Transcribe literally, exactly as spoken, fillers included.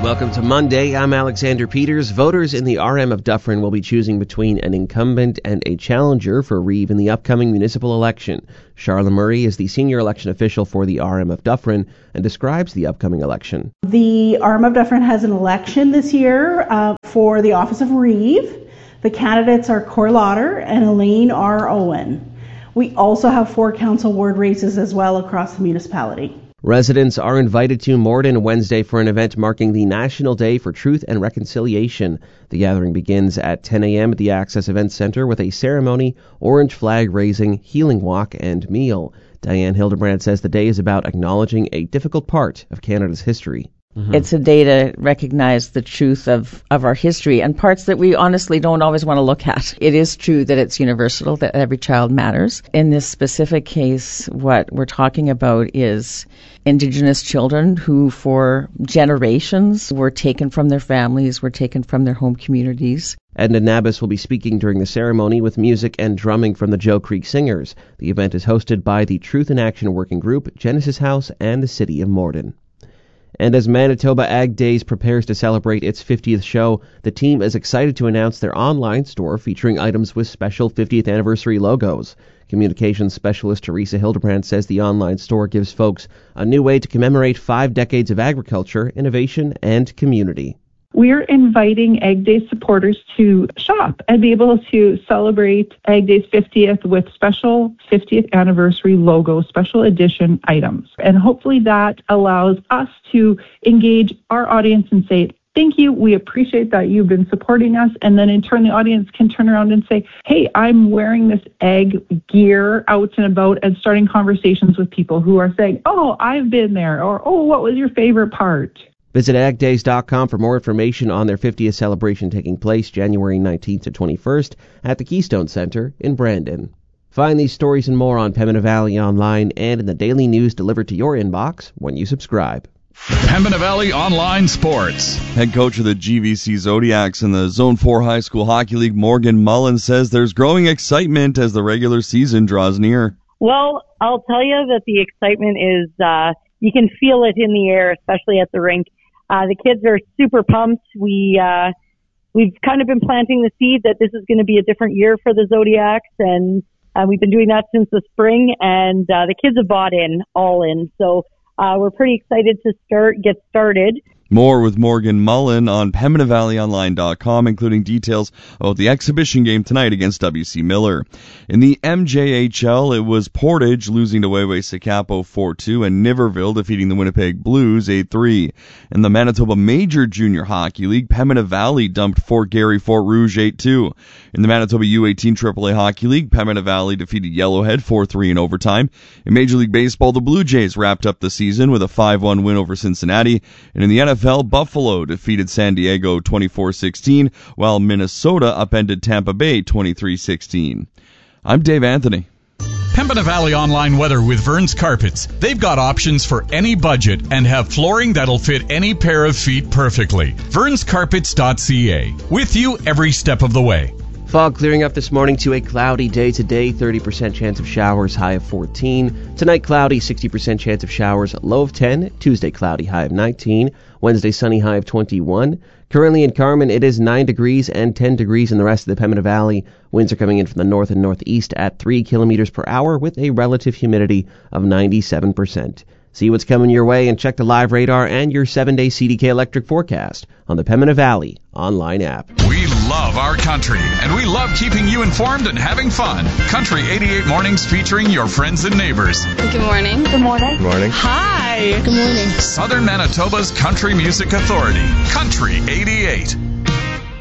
Welcome to Monday. I'm Alexander Peters. Voters in the R M of Dufferin will be choosing between an incumbent and a challenger for Reeve in the upcoming municipal election. Charla Murray is the senior election official for the R M of Dufferin and describes the upcoming election. The R M of Dufferin has an election this year uh, for the office of Reeve. The candidates are Cor Lauder and Elaine R. Owen. We also have four council ward races as well across the municipality. Residents are invited to Morden Wednesday for an event marking the National Day for Truth and Reconciliation. The gathering begins at ten a.m. at the Access Event Center with a ceremony, orange flag raising, healing walk, and meal. Diane Hildebrand says the day is about acknowledging a difficult part of Canada's history. Mm-hmm. It's a day to recognize the truth of, of our history and parts that we honestly don't always want to look at. It is true that it's universal, that every child matters. In this specific case, what we're talking about is Indigenous children who for generations were taken from their families, were taken from their home communities. Edna Nabis will be speaking during the ceremony with music and drumming from the Joe Creek Singers. The event is hosted by the Truth in Action Working Group, Genesis House, and the City of Morden. And as Manitoba Ag Days prepares to celebrate its fiftieth show, the team is excited to announce their online store featuring items with special fiftieth anniversary logos. Communications specialist Teresa Hildebrand says the online store gives folks a new way to commemorate five decades of agriculture, innovation, and community. We're inviting Ag Day supporters to shop and be able to celebrate Ag Day's fiftieth with special fiftieth anniversary logo, special edition items. And hopefully that allows us to engage our audience and say, thank you, we appreciate that you've been supporting us. And then in turn, the audience can turn around and say, hey, I'm wearing this ag gear out and about, and starting conversations with people who are saying, oh, I've been there, or oh, what was your favorite part? Visit ag days dot com for more information on their fiftieth celebration taking place January nineteenth to twenty-first at the Keystone Center in Brandon. Find these stories and more on Pembina Valley Online and in the daily news delivered to your inbox when you subscribe. Pembina Valley Online Sports. Head coach of the G V C Zodiacs in the Zone four High School Hockey League, Morgan Mullen, says there's growing excitement as the regular season draws near. Well, I'll tell you that the excitement is, uh, you can feel it in the air, especially at the rink. Uh, the kids are super pumped. We, uh, we've kind of been planting the seed that this is going to be a different year for the Zodiacs, and uh, we've been doing that since the spring, and uh, the kids have bought in, all in. So uh, we're pretty excited to start, get started. More with Morgan Mullen on Pembina Valley Online dot com, including details about the exhibition game tonight against W C Miller. In the M J H L, it was Portage losing to Wayway-Sikapo four two and Niverville defeating the Winnipeg Blues eight three. In the Manitoba Major Junior Hockey League, Pembina Valley dumped Fort Garry Fort Rouge eight two. In the Manitoba U eighteen triple A Hockey League, Pembina Valley defeated Yellowhead four three in overtime. In Major League Baseball, the Blue Jays wrapped up the season with a five one win over Cincinnati. And in the N F L, Buffalo defeated San Diego twenty-four sixteen, while Minnesota upended Tampa Bay twenty-three sixteen. I'm Dave Anthony. Pembina Valley Online Weather with Vern's Carpets. They've got options for any budget and have flooring that'll fit any pair of feet perfectly. verns carpets dot c a. With you every step of the way. Fog clearing up this morning to a cloudy day today, thirty percent chance of showers, high of fourteen. Tonight, cloudy, sixty percent chance of showers, low of ten. Tuesday, cloudy, high of nineteen. Wednesday, sunny, high of twenty-one. Currently in Carman, it is nine degrees and ten degrees in the rest of the Pembina Valley. Winds are coming in from the north and northeast at three kilometers per hour with a relative humidity of ninety-seven percent. See what's coming your way and check the live radar and your seven-day C D K electric forecast on the Pembina Valley online app. We love our country, and we love keeping you informed and having fun. Country eighty-eight Mornings featuring your friends and neighbors. Good morning. Good morning. Good morning. Hi. Good morning. Southern Manitoba's Country Music Authority. Country eighty-eight.